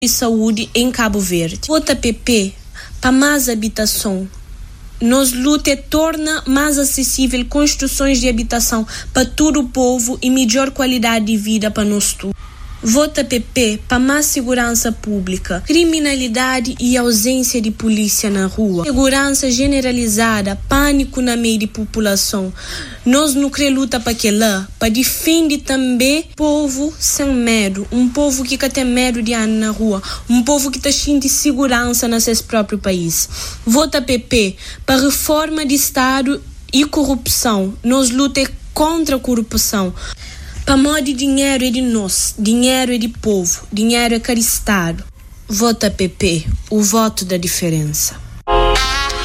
de saúde em Cabo Verde. Vota PP para mais habitação. Nos luta torna mais acessível construções de habitação para todo o povo e melhor qualidade de vida para nós todos. Vota PP para mais segurança pública, criminalidade e ausência de polícia na rua, segurança generalizada, pânico na meio da população. Nós não queremos lutar para aquela, para defender também o povo sem medo, um povo que tem medo de andar na rua, um povo que está cheio de segurança no seu próprio país. Vota PP para reforma de Estado e corrupção. Nós lutamos contra a corrupção. Para de dinheiro é de nós, dinheiro é de povo, dinheiro é caro Estado. Vota PP, o voto da diferença.